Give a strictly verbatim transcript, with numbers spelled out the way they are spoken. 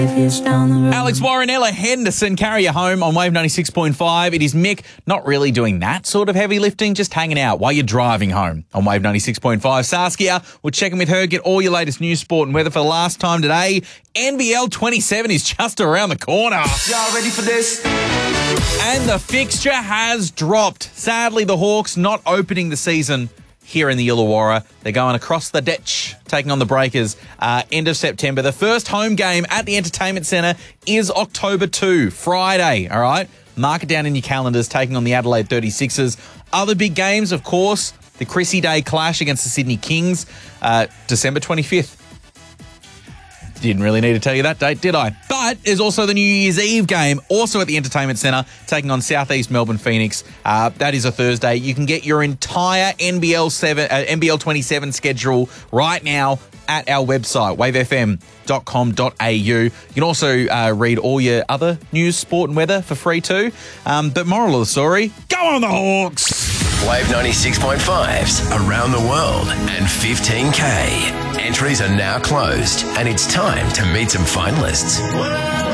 Alex Warren, Ella Henderson carry you home on Wave ninety-six point five. It is Mick, not really doing that sort of heavy lifting, just hanging out while you're driving home on Wave ninety-six point five. Saskia, we'll check in with her, get all your latest news, sport and weather for the last time today. N B L twenty-seven is just around the corner. Y'all ready for this? And the fixture has dropped. Sadly, the Hawks not opening the season here in the Illawarra. They're going across the ditch, taking on the Breakers uh, end of September. The first home game at the Entertainment Centre is October second, Friday, all right? Mark it down in your calendars, taking on the Adelaide thirty-sixers. Other big games, of course, the Chrissy Day clash against the Sydney Kings, uh, December twenty-fifth. Didn't really need to tell you that date, did I? But there's also the New Year's Eve game, also at the Entertainment Centre, taking on Southeast Melbourne Phoenix. Uh, that is a Thursday. You can get your entire N B L seven, uh, N B L twenty-seven schedule right now at our website, wave f m dot com dot a u. You can also uh, read all your other news, sport and weather for free too. Um, but moral of the story, go on the Hawks! Wave ninety-six point five's Around the World and fifteen K. Entries are now closed and it's time to meet some finalists.